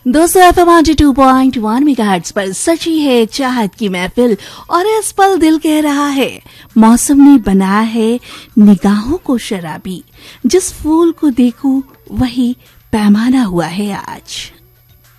दोस्तों FM 2.1 megahertz पर सची है चाहत की महफिल और इस पल दिल कह रहा है मौसम ने बनाया है निगाहों को शराबी। जिस फूल को देखूं वही पैमाना हुआ है आज।